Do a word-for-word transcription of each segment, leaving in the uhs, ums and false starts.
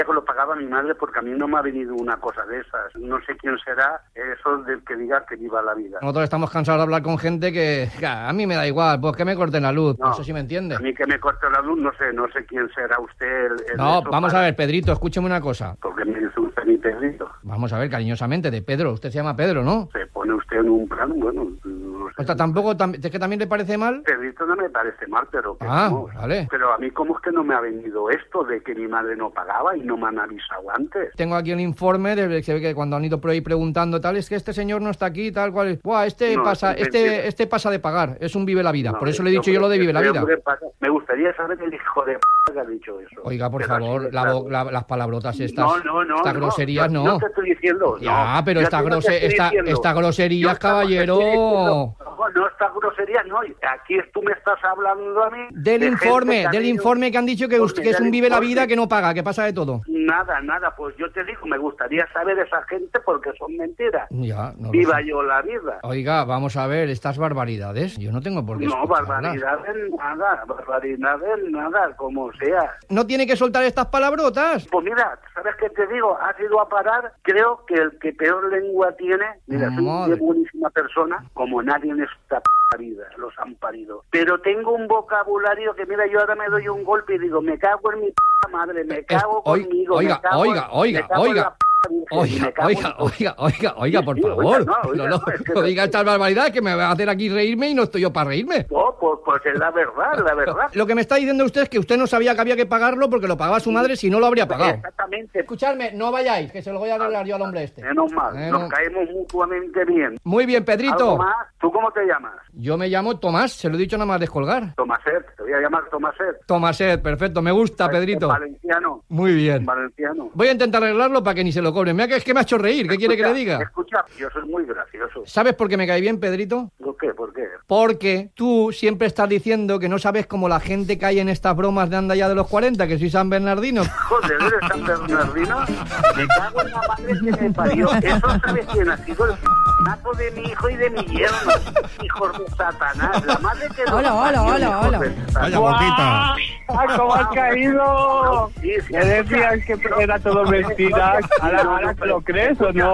que lo pagaba mi madre porque a mí no me ha venido una cosa de esas. No sé quién será eso del que diga que viva la vida. Nosotros estamos cansados de hablar con gente que, que a mí me da igual, pues que me corten la luz, no, no sé si me entiende. A mí que me corte la luz, no sé, no sé quién será usted el, el No, vamos para... a ver, Pedrito, escúcheme una cosa. ¿Por qué me dice usted mi Pedrito? Vamos a ver, cariñosamente, de Pedro, usted se llama Pedro, ¿no? Se pone usted en un plan, bueno... No sé. O sea, tampoco, tam... ¿es que también le parece mal? Pedrito no me parece mal, pero... Que ah, no. vale. Pero a mí, ¿cómo es que no me ha venido esto de que mi madre no pagaba y no me han avisado antes? Tengo aquí el informe de que se ve que cuando han ido por ahí preguntando tal, es que este señor no está aquí, tal cual. Buah, este no, pasa, este, este pasa de pagar, es un vive la vida. No, por eso le he dicho yo lo de vive la vida. Me gustaría saber el hijo de p*** que ha dicho eso. Oiga, por pero favor, la, claro. la, las palabrotas estas. No, no, no. Estas no, groserías no. No te estoy diciendo. Ya, no, pero estas grose, esta, esta groserías, caballero. No, no, estas groserías no. Aquí tú me estás hablando a mí. Del de informe, del ido, informe que han dicho que, usted, que es un vive la vida que no paga, que pasa de todo. Nada, nada. Pues yo te digo, me gustaría saber esa gente porque son mentiras. Ya, no Viva yo la vida. Oiga, vamos a ver, estas barbaridades, yo no tengo por qué No, barbaridades nada, barbaridades nada, como sea. ¿No tiene que soltar estas palabrotas? Pues mira, ¿sabes qué te digo? Has ido a parar, creo que el que peor lengua tiene, mira, soy una buenísima persona, como nadie en esta p*** vida, los han parido. Pero tengo un vocabulario que, mira, yo ahora me doy un golpe y digo, me cago en mi p*** madre, me cago es, conmigo, oiga, me cago oiga, en, oiga, me cago oiga, en la p*** Oiga, oiga, oiga, oiga, oiga, por favor. No, no, no diga estas barbaridades que me va a hacer aquí reírme y no estoy yo para reírme. No, pues, pues es la verdad, la verdad. Lo que me está diciendo usted es que usted no sabía que había que pagarlo porque lo pagaba su madre, si no lo habría pagado. Exactamente. Escuchadme, no vayáis, que se lo voy a arreglar yo al hombre este. Menos mal, eh, nos no. caemos mutuamente bien. Muy bien, Pedrito. ¿Algo más? ¿Tú cómo te llamas? Yo me llamo Tomás, se lo he dicho nada más descolgar. Tomaset, te voy a llamar Tomaset. Tomaset, perfecto, me gusta, Pedrito. Valenciano. Muy bien. Valenciano. Voy a intentar arreglarlo para que ni se lo cobren. Mira que es que me ha hecho reír, ¿qué quiere que le diga? Escucha, yo soy muy gracioso. ¿Sabes por qué me cae bien, Pedrito? ¿Por qué? ¿Por qué? Porque tú siempre estás diciendo que no sabes cómo la gente cae en estas bromas de anda ya de los cuarenta, que soy San Bernardino. Joder, ¿eres San Bernardino? Me cago en la madre que me parió. Eso sabes quién ha sido el nazo de mi hijo y de mi yerno. Hijos de Satanás. La madre que no Hola, hola, hola, hola. Vaya boquita. ¿Cómo has caído? Sí, sí, ¿Me decías que era todo mentira? ¿Ahora, ahora te lo crees o no?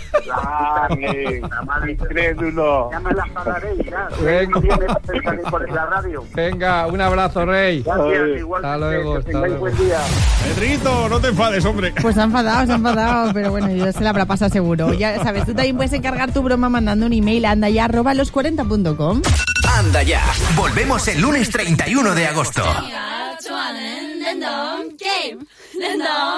Dame, incrédulo. Ya me las pagaré ya. Venga. Por la radio. Venga, un abrazo, Rey. Gracias, igual. Hasta luego, hasta luego. Buen día. Pedrito, no te enfades, hombre. Pues se ha enfadado, se ha enfadado, pero bueno, yo se la habrá pasado seguro. Ya sabes, tú también puedes encargar tu broma mandando un email a andaya arroba los cuarenta punto com. Anda ya, volvemos el lunes treinta y uno de agosto.